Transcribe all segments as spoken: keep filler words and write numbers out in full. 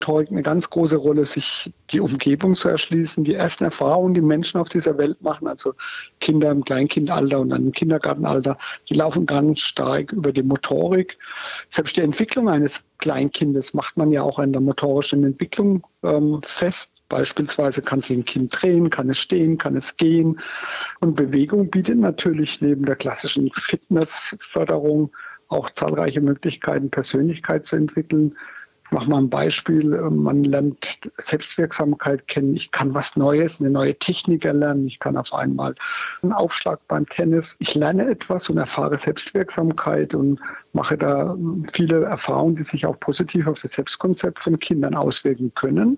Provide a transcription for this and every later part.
Motorik eine ganz große Rolle, sich die Umgebung zu erschließen, die ersten Erfahrungen, die Menschen auf dieser Welt machen, also Kinder im Kleinkindalter und dann im Kindergartenalter, die laufen ganz stark über die Motorik. Selbst die Entwicklung eines Kleinkindes macht man ja auch an der motorischen Entwicklung ähm, fest. Beispielsweise kann sich ein Kind drehen, kann es stehen, kann es gehen. Und Bewegung bietet natürlich neben der klassischen Fitnessförderung auch zahlreiche Möglichkeiten, Persönlichkeit zu entwickeln. Ich mache mal ein Beispiel. Man lernt Selbstwirksamkeit kennen. Ich kann was Neues, eine neue Technik erlernen. Ich kann auf einmal einen Aufschlag beim Tennis. Ich lerne etwas und erfahre Selbstwirksamkeit und mache da viele Erfahrungen, die sich auch positiv auf das Selbstkonzept von Kindern auswirken können.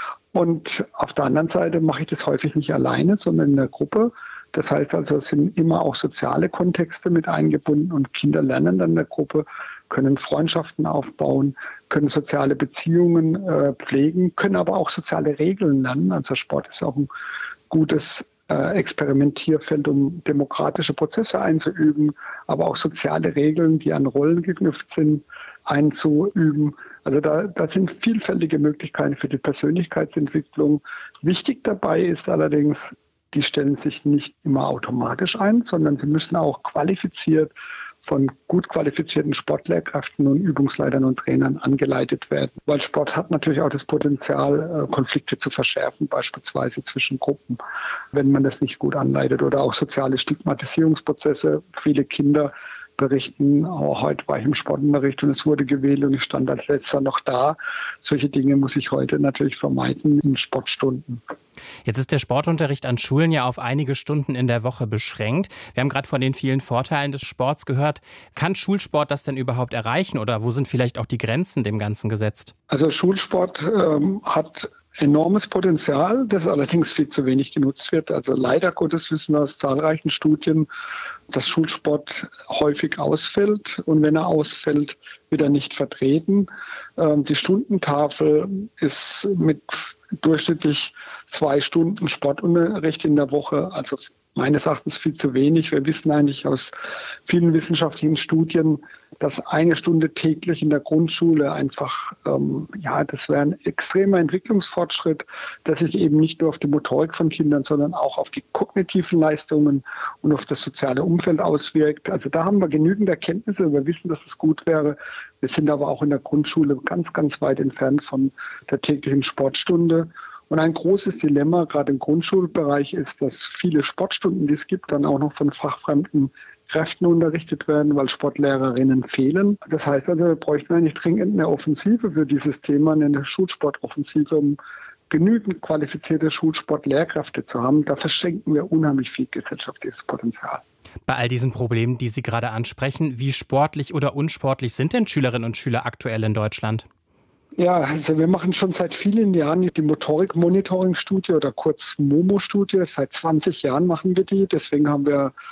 Und auf der anderen Seite mache ich das häufig nicht alleine, sondern in der Gruppe. Das heißt also, es sind immer auch soziale Kontexte mit eingebunden und Kinder lernen dann in der Gruppe, können Freundschaften aufbauen, können soziale Beziehungen äh, pflegen, können aber auch soziale Regeln lernen. Also Sport ist auch ein gutes äh, Experimentierfeld, um demokratische Prozesse einzuüben, aber auch soziale Regeln, die an Rollen geknüpft sind, einzuüben. Also da, da sind vielfältige Möglichkeiten für die Persönlichkeitsentwicklung. Wichtig dabei ist allerdings, die stellen sich nicht immer automatisch ein, sondern sie müssen auch qualifiziert von gut qualifizierten Sportlehrkräften und Übungsleitern und Trainern angeleitet werden. Weil Sport hat natürlich auch das Potenzial, Konflikte zu verschärfen, beispielsweise zwischen Gruppen, wenn man das nicht gut anleitet, oder auch soziale Stigmatisierungsprozesse. Viele Kinder berichten, oh, heute war ich im Sportunterricht und es wurde gewählt und ich stand als Letzter noch da. Solche Dinge muss ich heute natürlich vermeiden in Sportstunden. Jetzt ist der Sportunterricht an Schulen ja auf einige Stunden in der Woche beschränkt. Wir haben gerade von den vielen Vorteilen des Sports gehört. Kann Schulsport das denn überhaupt erreichen oder wo sind vielleicht auch die Grenzen dem Ganzen gesetzt? Also Schulsport ähm, hat enormes Potenzial, das allerdings viel zu wenig genutzt wird. Also leider Gottes wissen wir aus zahlreichen Studien, dass Schulsport häufig ausfällt und wenn er ausfällt, wird er nicht vertreten. Ähm, die Stundentafel ist mit durchschnittlich zwei Stunden Sportunterricht in der Woche, also meines Erachtens viel zu wenig. Wir wissen eigentlich aus vielen wissenschaftlichen Studien, dass eine Stunde täglich in der Grundschule einfach, ähm, ja, das wäre ein extremer Entwicklungsfortschritt, der sich eben nicht nur auf die Motorik von Kindern, sondern auch auf die kognitiven Leistungen und auf das soziale Umfeld auswirkt. Also da haben wir genügend Erkenntnisse. Wir wissen, dass es gut wäre. Wir sind aber auch in der Grundschule ganz, ganz weit entfernt von der täglichen Sportstunde. Und ein großes Dilemma, gerade im Grundschulbereich, ist, dass viele Sportstunden, die es gibt, dann auch noch von fachfremden Kräften unterrichtet werden, weil Sportlehrerinnen fehlen. Das heißt also, wir bräuchten eigentlich dringend eine Offensive für dieses Thema, eine Schulsportoffensive, um genügend qualifizierte Schulsportlehrkräfte zu haben. Da verschenken wir unheimlich viel gesellschaftliches Potenzial. Bei all diesen Problemen, die Sie gerade ansprechen, wie sportlich oder unsportlich sind denn Schülerinnen und Schüler aktuell in Deutschland? Ja, also wir machen schon seit vielen Jahren die Motorik-Monitoring-Studie oder kurz MOMO-Studie. Seit zwanzig Jahren machen wir die. Deswegen haben wir einen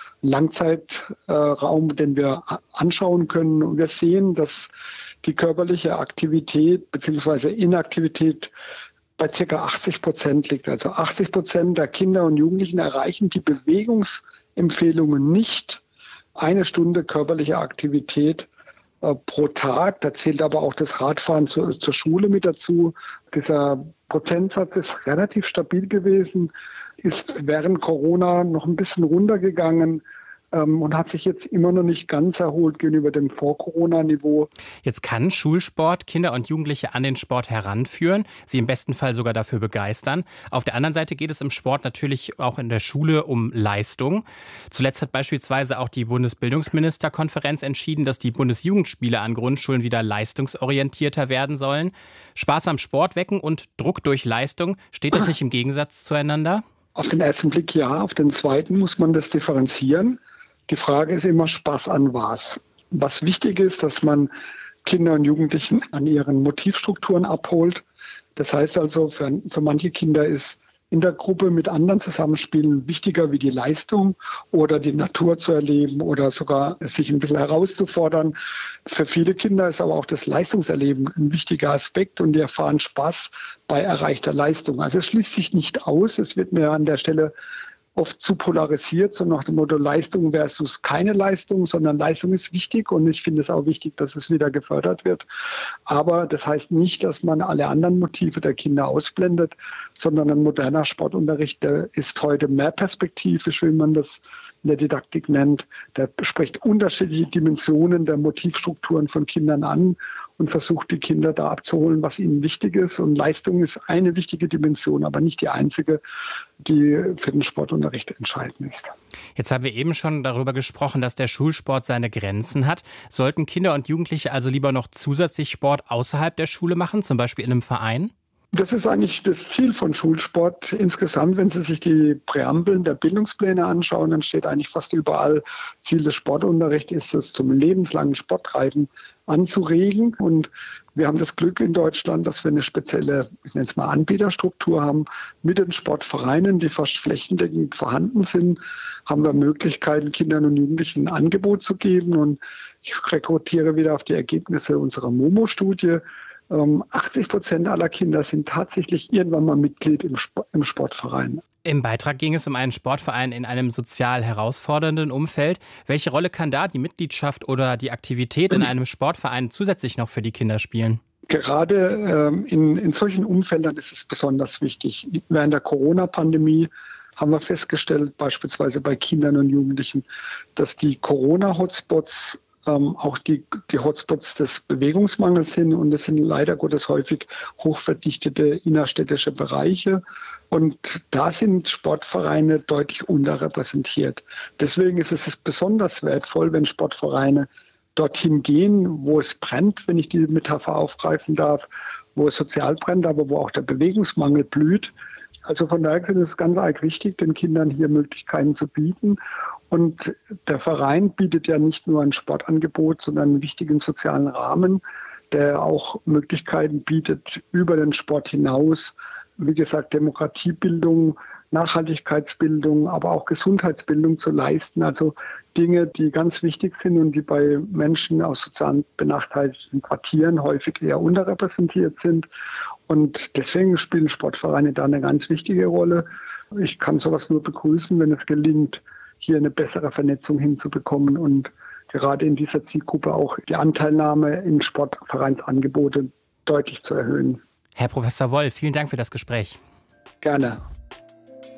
Langzeitraum, den wir anschauen können. Und wir sehen, dass die körperliche Aktivität bzw. Inaktivität bei ca. achtzig Prozent liegt. Also achtzig Prozent der Kinder und Jugendlichen erreichen die Bewegungsempfehlungen nicht. Eine Stunde körperliche Aktivität pro Tag. Da zählt aber auch das Radfahren zu, zur Schule mit dazu. Dieser Prozentsatz ist relativ stabil gewesen, ist während Corona noch ein bisschen runtergegangen ähm, und hat sich jetzt immer noch nicht ganz erholt gegenüber dem Vor-Corona-Niveau. Jetzt kann Schulsport Kinder und Jugendliche an den Sport heranführen, sie im besten Fall sogar dafür begeistern. Auf der anderen Seite geht es im Sport natürlich auch in der Schule um Leistung. Zuletzt hat beispielsweise auch die Bundesbildungsministerkonferenz entschieden, dass die Bundesjugendspiele an Grundschulen wieder leistungsorientierter werden sollen. Spaß am Sport wecken und Druck durch Leistung, steht das nicht im Gegensatz zueinander? Auf den ersten Blick ja, auf den zweiten muss man das differenzieren. Die Frage ist immer, Spaß an was? Was wichtig ist, dass man Kinder und Jugendlichen an ihren Motivstrukturen abholt. Das heißt also, für, für manche Kinder ist in der Gruppe mit anderen zusammenspielen wichtiger wie die Leistung oder die Natur zu erleben oder sogar sich ein bisschen herauszufordern. Für viele Kinder ist aber auch das Leistungserleben ein wichtiger Aspekt und die erfahren Spaß bei erreichter Leistung. Also es schließt sich nicht aus. Es wird mir an der Stelle oft zu polarisiert, so nach dem Motto Leistung versus keine Leistung, sondern Leistung ist wichtig und ich finde es auch wichtig, dass es wieder gefördert wird. Aber das heißt nicht, dass man alle anderen Motive der Kinder ausblendet, sondern ein moderner Sportunterricht, der ist heute mehr perspektivisch, wie man das in der Didaktik nennt. Der spricht unterschiedliche Dimensionen der Motivstrukturen von Kindern an und versucht, die Kinder da abzuholen, was ihnen wichtig ist. Und Leistung ist eine wichtige Dimension, aber nicht die einzige, die für den Sportunterricht entscheidend ist. Jetzt haben wir eben schon darüber gesprochen, dass der Schulsport seine Grenzen hat. Sollten Kinder und Jugendliche also lieber noch zusätzlich Sport außerhalb der Schule machen, zum Beispiel in einem Verein? Das ist eigentlich das Ziel von Schulsport insgesamt. Wenn Sie sich die Präambeln der Bildungspläne anschauen, dann steht eigentlich fast überall, Ziel des Sportunterrichts ist es, zum lebenslangen Sporttreiben anzuregen. Und wir haben das Glück in Deutschland, dass wir eine spezielle, ich nenne es mal Anbieterstruktur haben. Mit den Sportvereinen, die fast flächendeckend vorhanden sind, haben wir Möglichkeiten, Kindern und Jugendlichen ein Angebot zu geben. Und ich rekrutiere wieder auf die Ergebnisse unserer MOMO-Studie. achtzig Prozent aller Kinder sind tatsächlich irgendwann mal Mitglied im, Sport, im Sportverein. Im Beitrag ging es um einen Sportverein in einem sozial herausfordernden Umfeld. Welche Rolle kann da die Mitgliedschaft oder die Aktivität in einem Sportverein zusätzlich noch für die Kinder spielen? Gerade ähm, in, in solchen Umfeldern ist es besonders wichtig. Während der Corona-Pandemie haben wir festgestellt, beispielsweise bei Kindern und Jugendlichen, dass die Corona-Hotspots Ähm, auch die, die Hotspots des Bewegungsmangels sind. Und das sind leider Gottes häufig hochverdichtete innerstädtische Bereiche. Und da sind Sportvereine deutlich unterrepräsentiert. Deswegen ist es besonders wertvoll, wenn Sportvereine dorthin gehen, wo es brennt, wenn ich die Metapher aufgreifen darf, wo es sozial brennt, aber wo auch der Bewegungsmangel blüht. Also von daher ist es ganz arg wichtig, den Kindern hier Möglichkeiten zu bieten. Und der Verein bietet ja nicht nur ein Sportangebot, sondern einen wichtigen sozialen Rahmen, der auch Möglichkeiten bietet, über den Sport hinaus, wie gesagt, Demokratiebildung, Nachhaltigkeitsbildung, aber auch Gesundheitsbildung zu leisten. Also Dinge, die ganz wichtig sind und die bei Menschen aus sozial benachteiligten Quartieren häufig eher unterrepräsentiert sind. Und deswegen spielen Sportvereine da eine ganz wichtige Rolle. Ich kann sowas nur begrüßen, wenn es gelingt, hier eine bessere Vernetzung hinzubekommen und gerade in dieser Zielgruppe auch die Anteilnahme in Sportvereinsangebote deutlich zu erhöhen. Herr Professor Woll, vielen Dank für das Gespräch. Gerne.